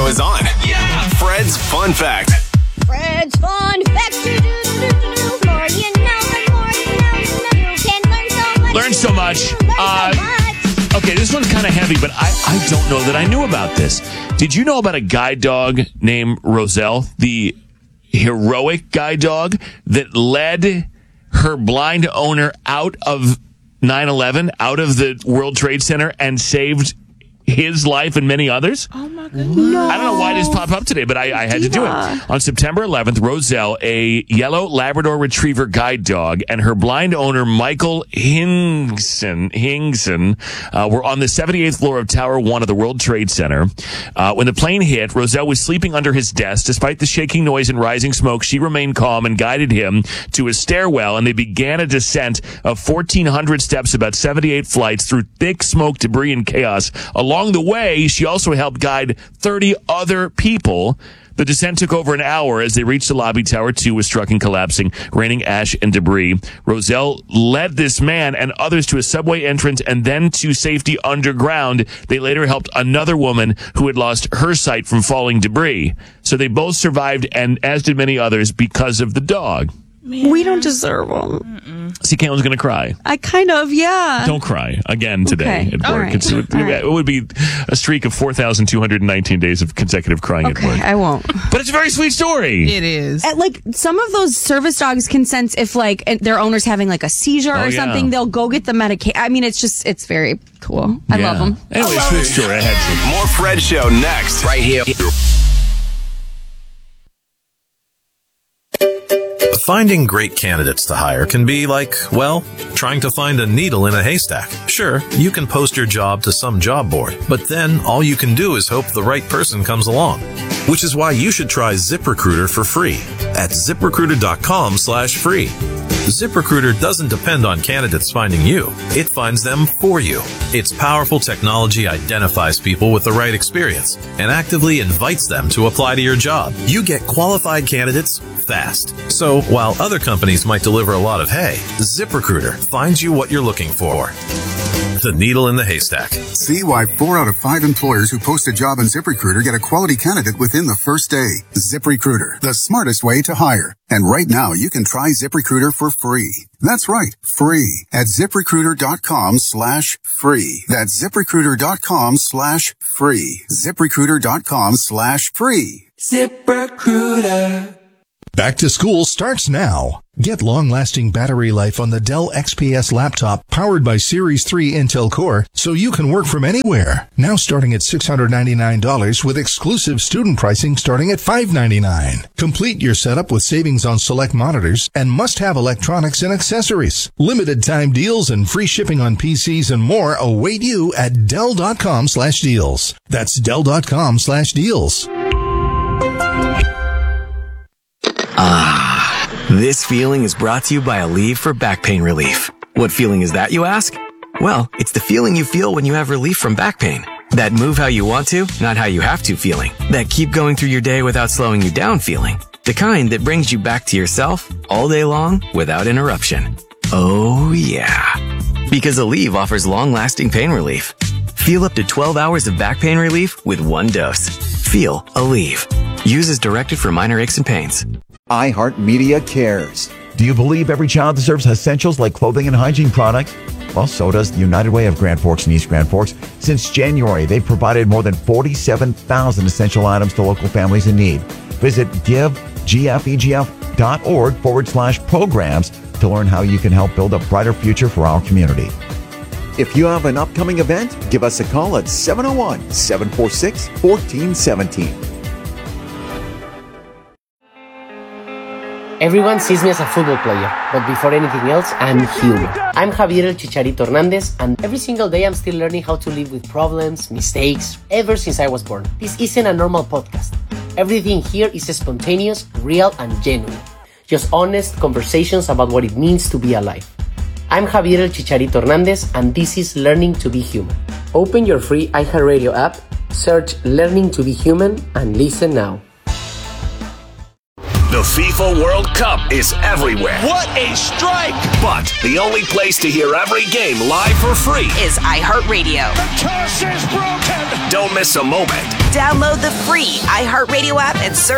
is on. Yeah! Fred's Fun Fact. Fred's Fun Fact. The more you know, the more you know. You can learn so much. Learn so much. Okay, this one's kind of heavy, but I don't know that I knew about this. Did you know about a guide dog named Roselle, the heroic guide dog that led her blind owner out of 9/11, out of the World Trade Center, and saved his life and many others? Oh, my goodness. No. I don't know why this popped up today, but I had to do it. On September 11th, Roselle, a yellow Labrador Retriever guide dog, and her blind owner, Michael Hingson, were on the 78th floor of Tower 1 of the World Trade Center. When the plane hit, Roselle was sleeping under his desk. Despite the shaking noise and rising smoke, she remained calm and guided him to a stairwell, and they began a descent of 1,400 steps, about 78 flights, through thick smoke, debris, and chaos. Along the way, she also helped guide 30 other people. The descent took over an hour. As they reached the lobby, Tower 2 was struck and collapsing, raining ash and debris. Roselle led this man and others to a subway entrance and then to safety underground. They later helped another woman who had lost her sight from falling debris. So they both survived, and as did many others, because of the dog. Man. We don't deserve them. See, Caitlin's going to cry. I kind of, yeah. Don't cry again today Okay. at All work. right. It would be a streak of 4,219 days of consecutive crying at work. Okay, I won't. But it's a very sweet story. It is. Like, some of those service dogs can sense if, like, their owner's having, like, a seizure or something. They'll go get the medication. I mean, it's very cool. I love them. Anyway, sweet story. I had to. More Fred Show next. Right here. Finding great candidates to hire can be like, well, trying to find a needle in a haystack. Sure, you can post your job to some job board, but then all you can do is hope the right person comes along. Which is why you should try ZipRecruiter for free at ZipRecruiter.com/free. ZipRecruiter doesn't depend on candidates finding you. It finds them for you. Its powerful technology identifies people with the right experience and actively invites them to apply to your job. You get qualified candidates fast. So while other companies might deliver a lot of hay, ZipRecruiter finds you what you're looking for. The needle in the haystack. See why 4 out of 5 employers who post a job on ZipRecruiter get a quality candidate within the first day. ZipRecruiter, the smartest way to hire. And right now, you can try ZipRecruiter for free. That's right, free at ZipRecruiter.com/free. That's ZipRecruiter.com/free. ZipRecruiter.com/free. ZipRecruiter. Back to school starts now. Get long-lasting battery life on the Dell XPS laptop powered by Series 3 Intel Core so you can work from anywhere. Now starting at $699 with exclusive student pricing starting at $599. Complete your setup with savings on select monitors and must-have electronics and accessories. Limited time deals and free shipping on PCs and more await you at Dell.com/deals. That's Dell.com/deals. This feeling is brought to you by Aleve for back pain relief. What feeling is that, you ask? Well, it's the feeling you feel when you have relief from back pain. That move how you want to, not how you have to feeling. That keep going through your day without slowing you down feeling. The kind that brings you back to yourself all day long without interruption. Oh yeah. Because Aleve offers long-lasting pain relief. Feel up to 12 hours of back pain relief with one dose. Feel Aleve. Use as directed for minor aches and pains. iHeartMedia cares. Do you believe every child deserves essentials like clothing and hygiene products? Well, so does the United Way of Grand Forks and East Grand Forks. Since January, they've provided more than 47,000 essential items to local families in need. Visit givegfegf.org/programs to learn how you can help build a brighter future for our community. If you have an upcoming event, give us a call at 701-746-1417. Everyone sees me as a football player, but before anything else, I'm human. I'm Javier El Chicharito Hernandez, and every single day I'm still learning how to live with problems, mistakes, ever since I was born. This isn't a normal podcast. Everything here is spontaneous, real, and genuine. Just honest conversations about what it means to be alive. I'm Javier El Chicharito Hernandez, and this is Learning to be Human. Open your free iHeartRadio app, search Learning to be Human, and listen now. The FIFA World Cup is everywhere. What a strike! But the only place to hear every game live for free is iHeartRadio. The curse is broken! Don't miss a moment. Download the free iHeartRadio app and search